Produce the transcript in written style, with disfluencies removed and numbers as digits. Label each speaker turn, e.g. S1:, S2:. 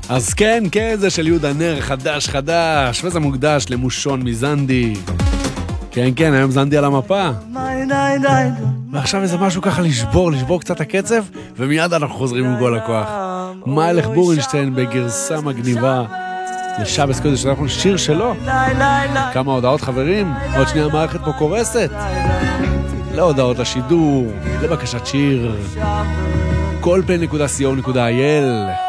S1: אז כן, זה של יהודה נר, חדש, וזה מוקדש למושון מזנדי. כן, היום זנדי על המפה. ועכשיו איזה משהו ככה לשבור קצת הקצב, ומיד אנחנו חוזרים עם כל הכוח. מלך בורנשטיין בגרסה מגניבה. לשבס קודש, אנחנו שיר שלו. כמה הודעות חברים, עוד שנייה המערכת פה קורסת. להודעות השידור, לבקשת שיר, kolpen.co.il